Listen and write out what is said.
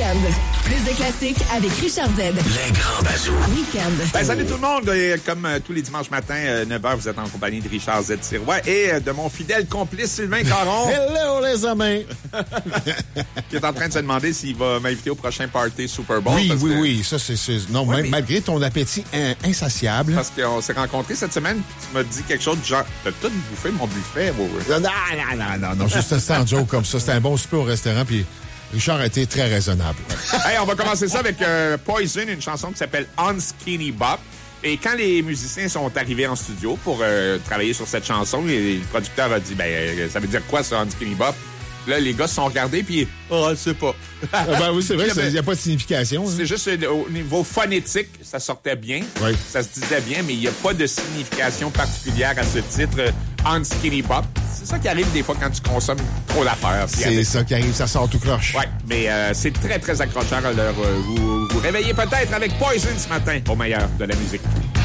Week-end. Plus de classiques avec Richard Z. Les grands bazous. Week-end. Salut tout le monde. Comme tous les dimanches matins, 9h, vous êtes en compagnie de Richard Z. Sirois et de mon fidèle complice Sylvain Caron. Hello les amis. Qui est en train de se demander s'il va m'inviter au prochain party Super Bowl. Oui. Ça, c'est... Non, ouais, mais... malgré ton appétit insatiable. Parce qu'on s'est rencontrés cette semaine, tu m'as dit quelque chose du genre, t'as tout bouffé mon buffet. Non, juste un joke comme ça. C'était un bon souper au restaurant, puis Richard a été très raisonnable. Hey, on va commencer ça avec Poison, une chanson qui s'appelle On Skinny Bop. Et quand les musiciens sont arrivés en studio pour travailler sur cette chanson, le producteur a dit, ça veut dire quoi ça, On Skinny Bop? Là, les gars se sont regardés, puis je sais pas. Oui, c'est vrai, il n'y a pas de signification. C'est juste au niveau phonétique, ça sortait bien. Oui. Ça se disait bien, mais il n'y a pas de signification particulière à ce titre, On Skinny Bop. C'est ça qui arrive des fois quand tu consommes trop d'affaires. C'est ça qui arrive, ça sort tout croche. Oui, mais c'est très, très accrocheur. Alors, vous réveillez peut-être avec Poison ce matin, au meilleur de la musique.